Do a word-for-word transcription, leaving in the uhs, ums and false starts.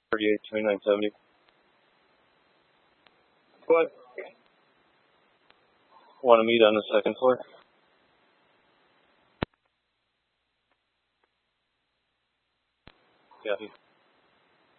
thirty-eight, twenty-nine seventy. What? Want to meet on the second floor? Copy.